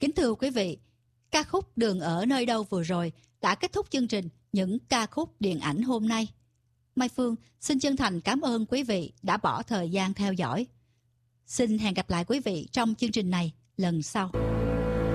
Kính thưa quý vị, ca khúc Đường ở nơi đâu vừa rồi đã kết thúc chương trình Những ca khúc điện ảnh hôm nay. Mai Phương xin chân thành cảm ơn quý vị đã bỏ thời gian theo dõi. Xin hẹn gặp lại quý vị trong chương trình này lần sau.